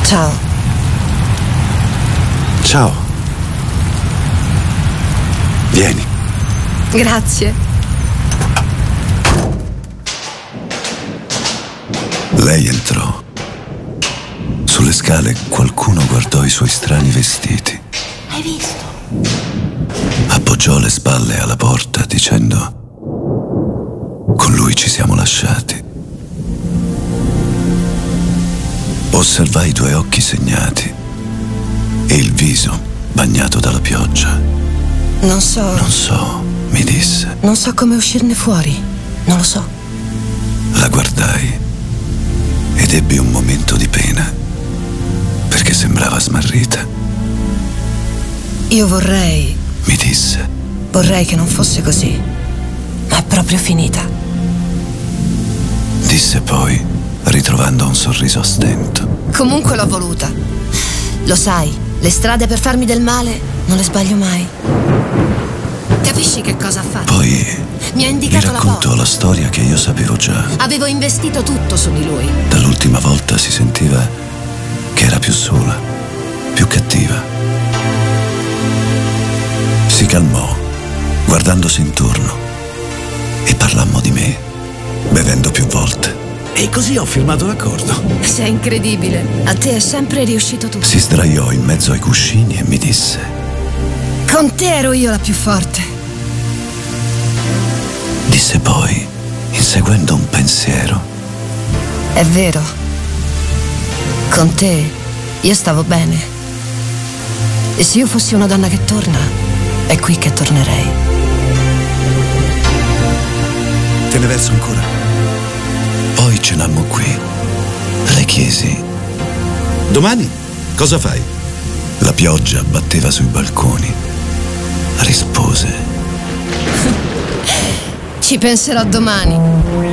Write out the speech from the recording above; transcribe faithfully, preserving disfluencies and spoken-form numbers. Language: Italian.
Ciao. Ciao. Vieni. Grazie. Lei entrò. Sulle scale qualcuno guardò i suoi strani vestiti. Hai visto? Appoggiò le spalle alla porta dicendo: con lui ci siamo lasciati. Osservai i due occhi segnati e il viso bagnato dalla pioggia. Non so. Non so, mi disse. Non so come uscirne fuori. Non lo so. La guardai ed ebbi un momento di pena, perché sembrava smarrita. Io vorrei. Mi disse. Vorrei che non fosse così. Ma è proprio finita. Disse poi, ritrovando un sorriso a stento. Comunque l'ho voluta. Lo sai, le strade per farmi del male non le sbaglio mai. Capisci che cosa ha fatto? Poi mi ha mi indicato la raccontò porta. la storia che io sapevo già. Avevo investito tutto su di lui. Dall'ultima volta si sentiva che era più sola, più cattiva. Si calmò, guardandosi intorno, e parlammo di me, bevendo più volte. E così ho firmato l'accordo. Sei incredibile. A te è sempre riuscito tutto. Si sdraiò in mezzo ai cuscini e mi disse: Con te ero io la più forte. Disse poi, inseguendo un pensiero: È vero. Con te io stavo bene. E se io fossi una donna che torna, è qui che tornerei. Te ne verso ancora? Poi cenammo qui. Le chiesi: Domani cosa fai? La pioggia batteva sui balconi. Rispose: Ci penserò domani.